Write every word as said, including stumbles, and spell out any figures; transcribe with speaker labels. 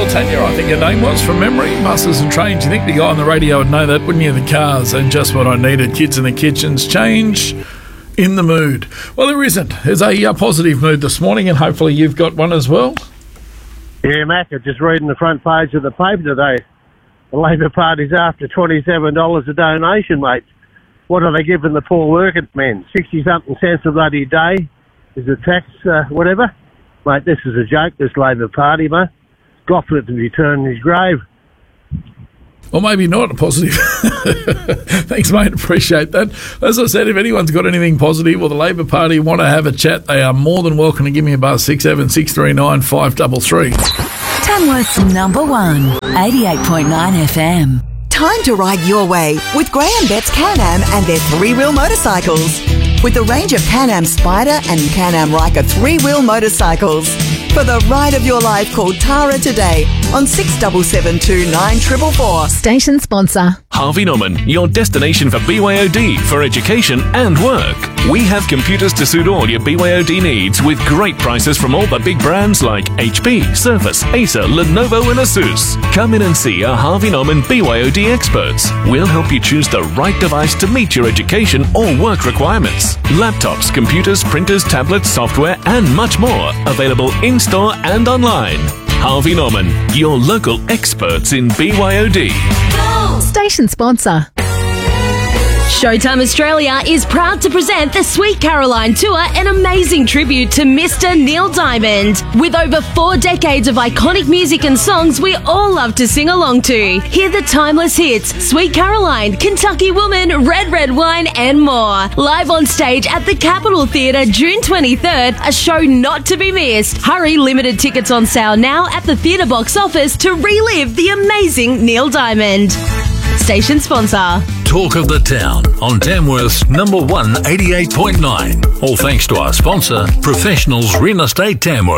Speaker 1: Tanya, I think her name was, from memory. Buses and trains. You think the guy on the radio would know that, wouldn't you? The cars and just what I needed. Kids in the kitchens. Change in the mood. Well, there isn't. There's a uh, positive mood this morning, and hopefully you've got one as well.
Speaker 2: Yeah, Mac, I'm just reading the front page of the paper today. The Labor Party's after twenty-seven dollars a donation, mate. What are they giving the poor working men? sixty-something cents a bloody day? Is the tax, uh, whatever? Mate, this is a joke, this Labor Party, mate. Gosford to be turned in his grave.
Speaker 1: Well, maybe not a positive. Thanks, mate. Appreciate that. As I said, if anyone's got anything positive or the Labor Party want to have a chat, they are more than welcome to give me a buzz. six seven six three nine five three three.
Speaker 3: Tamworth's number one, eighty-eight point nine F M.
Speaker 4: Time to ride your way with Graham Betts Can-Am and their three-wheel motorcycles. With a range of Can-Am Spider and Can-Am Ryker three-wheel motorcycles. For the ride of your life, call Tara today on six seven seven two nine four four four.
Speaker 3: Station sponsor.
Speaker 5: Harvey Norman, your destination for B Y O D for education and work. We have computers to suit all your B Y O D needs with great prices from all the big brands like H P, Surface, Acer, Lenovo and Asus. Come in and see our Harvey Norman B Y O D experts. We'll help you choose the right device to meet your education or work requirements. Laptops, computers, printers, tablets, software and much more. Available in-store and online. Harvey Norman, your local experts in B Y O D.
Speaker 3: Station sponsor.
Speaker 6: Showtime Australia is proud to present the Sweet Caroline Tour, an amazing tribute to Mister Neil Diamond. With over four decades of iconic music and songs we all love to sing along to. Hear the timeless hits, Sweet Caroline, Kentucky Woman, Red Red Wine and more. Live on stage at the Capitol Theatre June twenty-third, a show not to be missed. Hurry, limited tickets on sale now at the theatre box office to relive the amazing Neil Diamond. Station sponsor.
Speaker 7: Talk of the town on Tamworth's number one, eighty-eight point nine. All thanks to our sponsor, Professionals Real Estate Tamworth.